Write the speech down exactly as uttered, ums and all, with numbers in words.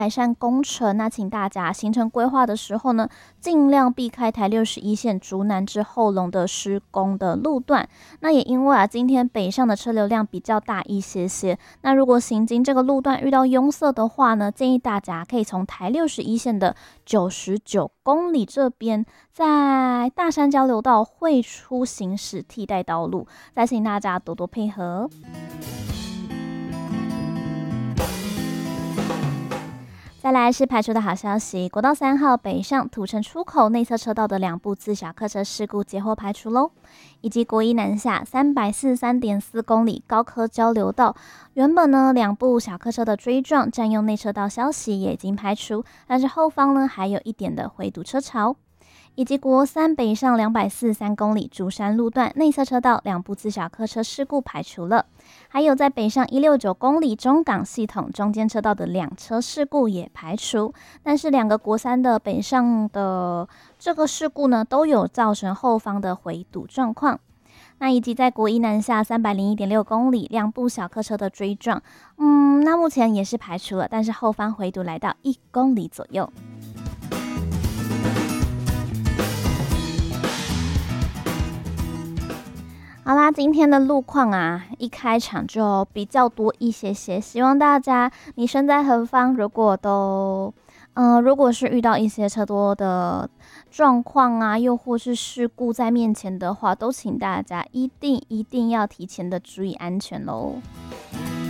改善工程，那请大家行程规划的时候呢，尽量避开台六十一线竹南至后龙的施工的路段。那也因为啊，今天北上的车流量比较大一些些，那如果行经这个路段遇到拥塞的话呢，建议大家可以从台六十一线的九十九公里这边，在大山交流道汇出行驶替代道路，再请大家多多配合。再来是排除的好消息，国道三号北上土城出口内侧车道的两部自小客车事故截获排除喽，以及国一南下三百四十三点四公里高科交流道，原本呢两部小客车的追撞占用内车道消息也已经排除，但是后方呢还有一点的回堵车潮。以及国三北上两百四十三公里竹山路段内侧车道两部自小客车事故排除了，还有在北上一百六十九公里中港系统中间车道的两车事故也排除，但是两个国三的北上的这个事故呢，都有造成后方的回堵状况。那以及在国一南下三百零一点六公里两部小客车的追撞，嗯，那目前也是排除了，但是后方回堵来到一公里左右。好啦，今天的路况啊，一开场就比较多一些些，希望大家你身在何方，如果都，呃，如果是遇到一些车多的状况啊，又或是事故在面前的话，都请大家一定一定要提前的注意安全喽。